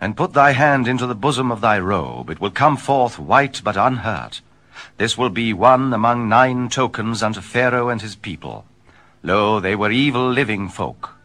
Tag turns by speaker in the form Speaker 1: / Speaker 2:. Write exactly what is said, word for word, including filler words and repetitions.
Speaker 1: And put thy hand into the bosom of thy robe, it will come forth white but unhurt. This will be one among nine tokens unto Pharaoh and his people. Lo, they were evil living folk.